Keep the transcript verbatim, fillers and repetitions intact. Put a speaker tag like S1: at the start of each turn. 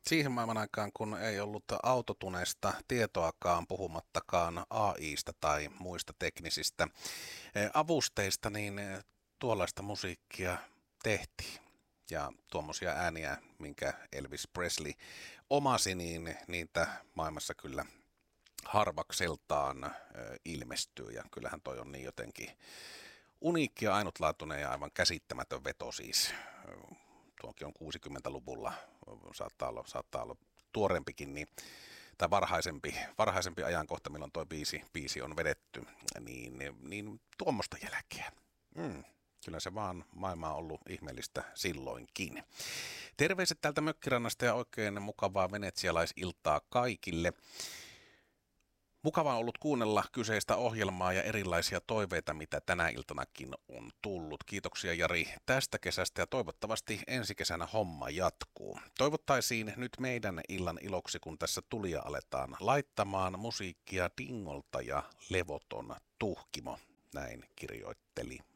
S1: Siihen maailman aikaan, kun ei ollut autotuneista tietoakaan, puhumattakaan A I:sta tai muista teknisistä eh, avusteista, niin eh, tuollaista musiikkia tehtiin. Ja tuommoisia ääniä, minkä Elvis Presley omasi, niin niitä maailmassa kyllä harvakseltaan eh, ilmestyy. Ja kyllähän toi on niin jotenkin uniikki ja ainutlaatuinen ja aivan käsittämätön veto siis. Tuokin on kuusikymmentäluvulla, saattaa olla, saattaa olla tuorempikin, niin, tai varhaisempi, varhaisempi ajankohta, milloin tuo biisi, biisi on vedetty, niin, niin tuommoista jälkeä. Mm. Kyllä se vaan maailma on ollut ihmeellistä silloinkin. Terveiset täältä Mökkirannasta ja oikein mukavaa venetsialaisiltaa kaikille. Mukava on ollut kuunnella kyseistä ohjelmaa ja erilaisia toiveita, mitä tänä iltanakin on tullut. Kiitoksia Jari tästä kesästä ja toivottavasti ensi kesänä homma jatkuu. Toivottaisiin nyt meidän illan iloksi, kun tässä tulia aletaan laittamaan musiikkia Dingolta ja Levoton Tuhkimo, näin kirjoitteli